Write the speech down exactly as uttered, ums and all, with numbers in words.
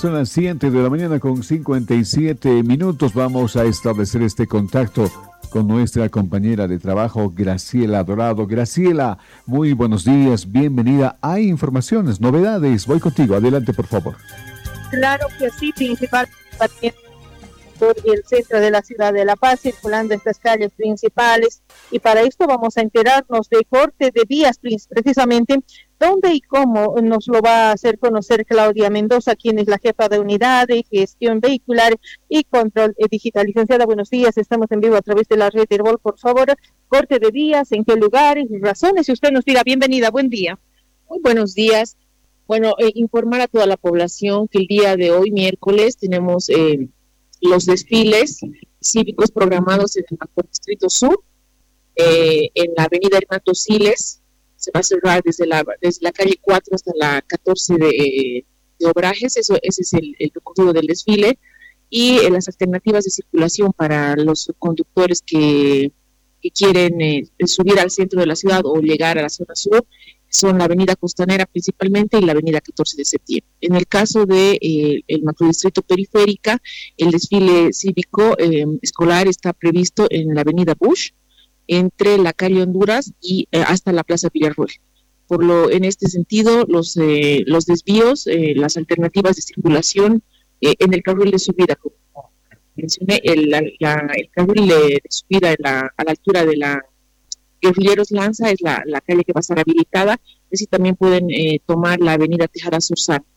Son las siete de la mañana con cincuenta y siete minutos. Vamos a establecer este contacto con nuestra compañera de trabajo, Graciela Dorado. Graciela, muy buenos días, bienvenida. Hay informaciones, novedades. Voy contigo, adelante por favor. Claro que sí, principalmente por el centro de la ciudad de La Paz, circulando estas calles principales, y para esto vamos a enterarnos de corte de vías, precisamente dónde y cómo nos lo va a hacer conocer Claudia Mendoza, quien es la jefa de unidad de gestión vehicular y control digital. Licenciada, buenos días, estamos en vivo a través de la red Herbol. Por favor, corte de vías, en qué lugares, razones, si usted nos diga. Bienvenida, buen día. Muy buenos días. Bueno, eh, informar a toda la población que el día de hoy, miércoles, tenemos eh, los desfiles cívicos programados en el Macrodistrito Sur, eh, en la avenida Hermato Siles. Se va a cerrar desde la, desde la calle cuatro hasta la catorce de, de Obrajes. Eso, ese es el, el recorrido del desfile, y eh, las alternativas de circulación para los conductores que, que quieren eh, subir al centro de la ciudad o llegar a la zona sur son la avenida Costanera principalmente y la avenida catorce de septiembre. En el caso de eh, el macrodistrito periférica, el desfile cívico eh, escolar está previsto en la avenida Bush, entre la calle Honduras y eh, hasta la Plaza Villarroel. Por lo, en este sentido, los, eh, los desvíos, eh, las alternativas de circulación eh, en el carril de subida, como mencioné, el, la, la, el carril de, de subida en la, a la altura de la Guerrilleros Lanza es la, la calle que va a estar habilitada. Así también pueden eh, tomar la avenida Tejada Sursán